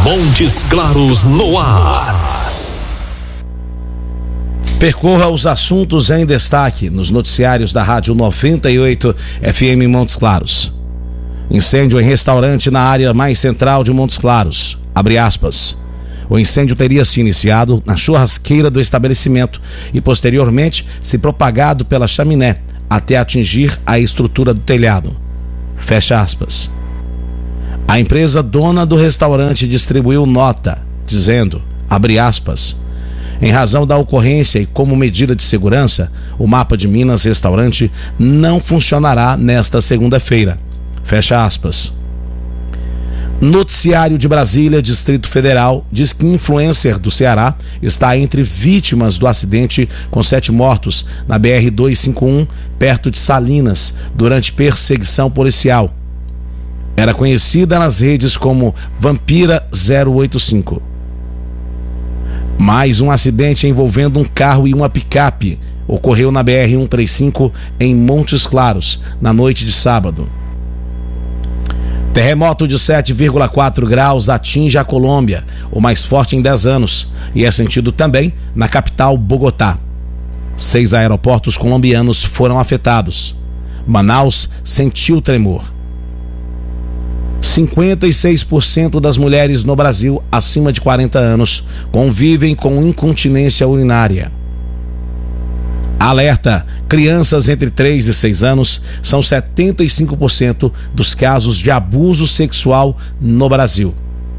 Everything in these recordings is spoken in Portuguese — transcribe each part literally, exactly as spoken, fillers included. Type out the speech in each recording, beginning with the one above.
Montes Claros no ar. Percorra os assuntos em destaque nos noticiários da Rádio noventa e oito F M Montes Claros. Incêndio em restaurante na área mais central de Montes Claros. Abre aspas. O incêndio teria se iniciado na churrasqueira do estabelecimento e posteriormente se propagado pela chaminé até atingir a estrutura do telhado. Fecha aspas. A empresa dona do restaurante distribuiu nota dizendo, abre aspas, em razão da ocorrência e como medida de segurança, o Mapa de Minas Restaurante não funcionará nesta segunda-feira. Fecha aspas. Noticiário de Brasília, Distrito Federal, diz que influencer do Ceará está entre vítimas do acidente com sete mortos na B R duzentos e cinquenta e um, perto de Salinas, durante perseguição policial. Era conhecida nas redes como Vampira zero oito cinco. Mais um acidente envolvendo um carro e uma picape ocorreu na B R cento e trinta e cinco em Montes Claros, na noite de sábado. Terremoto de sete vírgula quatro graus atinge a Colômbia, o mais forte em dez anos, e é sentido também na capital Bogotá. Seis aeroportos colombianos foram afetados. Manaus sentiu tremor. cinquenta e seis por cento das mulheres no Brasil acima de quarenta anos convivem com incontinência urinária. Alerta: crianças entre três e seis anos são setenta e cinco por cento dos casos de abuso sexual no Brasil.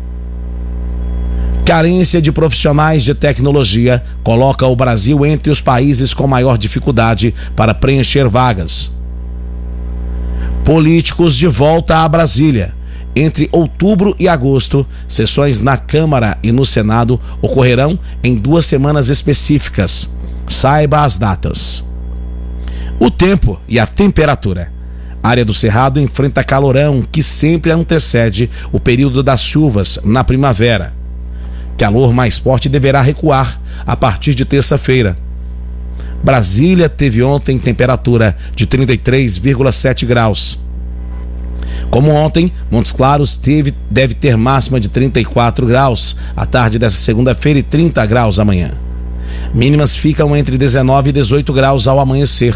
Carência de profissionais de tecnologia coloca o Brasil entre os países com maior dificuldade para preencher vagas. Políticos de volta a Brasília. Entre outubro e agosto, sessões na Câmara e no Senado ocorrerão em duas semanas específicas. Saiba as datas. O tempo e a temperatura. A área do Cerrado enfrenta calorão que sempre antecede o período das chuvas na primavera. Calor mais forte deverá recuar a partir de terça-feira. Brasília teve ontem temperatura de trinta e três vírgula sete graus. Como ontem, Montes Claros teve, deve ter máxima de trinta e quatro graus à tarde dessa segunda-feira e trinta graus amanhã. Mínimas ficam entre dezenove e dezoito graus ao amanhecer.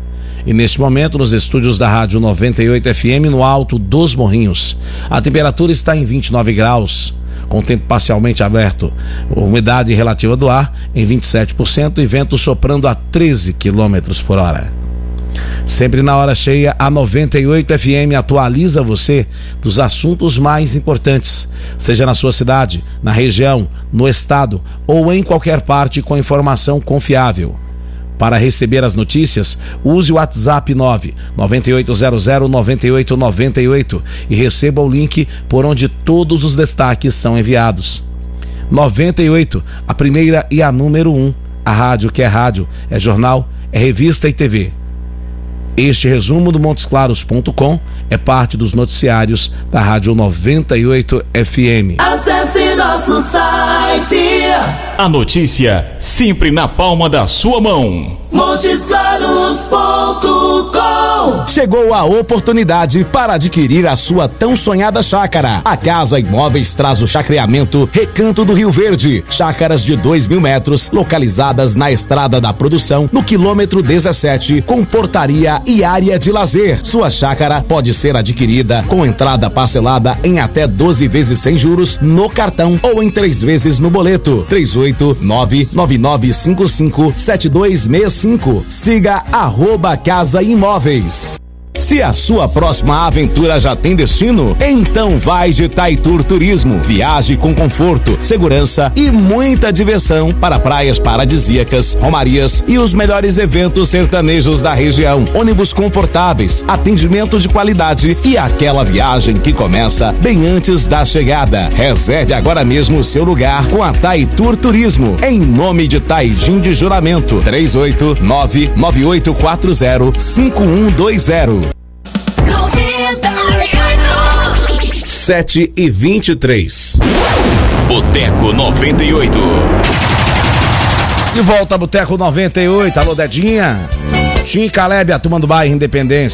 E neste momento, nos estúdios da Rádio noventa e oito F M, no Alto dos Morrinhos, a temperatura está em vinte e nove graus, com tempo parcialmente aberto, umidade relativa do ar em vinte e sete por cento e vento soprando a treze quilômetros por hora. Sempre na hora cheia, a noventa e oito F M atualiza você dos assuntos mais importantes, seja na sua cidade, na região, no estado ou em qualquer parte com informação confiável. Para receber as notícias, use o WhatsApp nove nove oito zero zero nove oito nove oito e receba o link por onde todos os destaques são enviados. noventa e oito, a primeira e a número um, a rádio que é rádio, é jornal, é revista e T V. Este resumo do Montes Claros ponto com é parte dos noticiários da Rádio noventa e oito F M. Acesse nosso site. A notícia sempre na palma da sua mão. Montes Claros ponto com. Chegou a oportunidade para adquirir a sua tão sonhada chácara. A Casa Imóveis traz o chacreamento Recanto do Rio Verde. Chácaras de dois mil metros, localizadas na Estrada da Produção, no quilômetro dezessete, com portaria e área de lazer. Sua chácara pode ser adquirida com entrada parcelada em até doze vezes sem juros no cartão ou em três vezes no boleto. três oito nove nove nove cinco cinco sete dois seis cinco. Siga arroba Casa Imóveis. Se a sua próxima aventura já tem destino, então vai de Taitur Turismo. Viaje com conforto, segurança e muita diversão para praias paradisíacas, romarias e os melhores eventos sertanejos da região. Ônibus confortáveis, atendimento de qualidade e aquela viagem que começa bem antes da chegada. Reserve agora mesmo o seu lugar com a Taitur Turismo, em nome de Taijin de Juramento. três oito nove nove oito quatro zero cinco um dois zero. Sete e vinte e três. Boteco noventa e oito. De volta, Boteco noventa e oito. Alô, Dedinha. Tim e Caleb, a turma do bairro Independência.